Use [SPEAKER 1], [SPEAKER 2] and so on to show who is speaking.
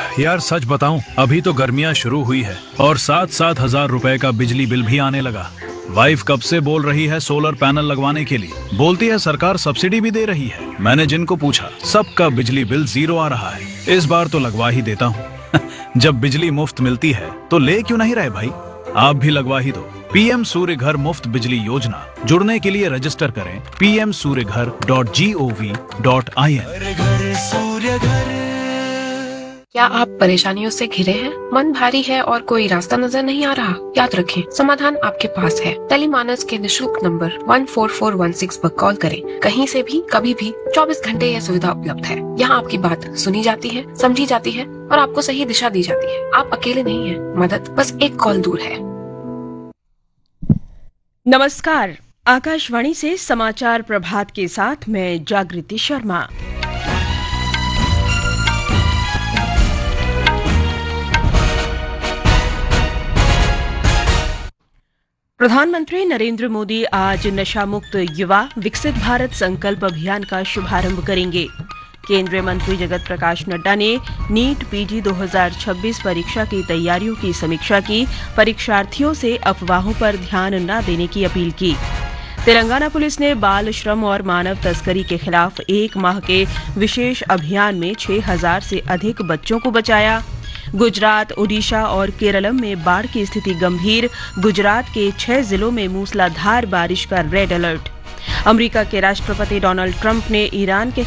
[SPEAKER 1] यार सच बताऊं, अभी तो गर्मियां शुरू हुई है और 7,000 रुपए का बिजली बिल भी आने लगा। वाइफ कब से बोल रही है सोलर पैनल लगवाने के लिए। बोलती है सरकार सब्सिडी भी दे रही है। मैंने जिनको पूछा सबका बिजली बिल 0 आ रहा है। इस बार तो लगवा ही देता हूँ। जब बिजली मुफ्त मिलती है तो ले क्यों नहीं रहे भाई। आप भी लगवा ही दो। पीएम सूर्य घर मुफ्त बिजली योजना। जुड़ने के लिए रजिस्टर करें pmsuryaghar.gov.in।
[SPEAKER 2] क्या आप परेशानियों से घिरे हैं? मन भारी है और कोई रास्ता नजर नहीं आ रहा? याद रखें, समाधान आपके पास है। टेलीमानस के निशुल्क नंबर 14416 पर कॉल करें। कहीं से भी, कभी भी, 24 घंटे यह सुविधा उपलब्ध है। यहाँ आपकी बात सुनी जाती है, समझी जाती है और आपको सही दिशा दी जाती है। आप अकेले नहीं हैं। मदद बस एक कॉल दूर है।
[SPEAKER 3] नमस्कार, आकाशवाणी से समाचार प्रभात के साथ मैं जागृति शर्मा। प्रधानमंत्री नरेंद्र मोदी आज नशा मुक्त युवा विकसित भारत संकल्प अभियान का शुभारंभ करेंगे। केंद्रीय मंत्री जगत प्रकाश नड्डा ने नीट पीजी 2026 परीक्षा की तैयारियों की समीक्षा की। परीक्षार्थियों से अफवाहों पर ध्यान न देने की अपील की। तेलंगाना पुलिस ने बाल श्रम और मानव तस्करी के खिलाफ 1 माह के विशेष अभियान में 6,000 से अधिक बच्चों को बचाया। गुजरात, ओडिशा और केरलम में बाढ़ की स्थिति गंभीर। गुजरात के 6 जिलों में मूसलाधार बारिश का रेड अलर्ट। अमेरिका के राष्ट्रपति डोनाल्ड ट्रंप ने ईरान के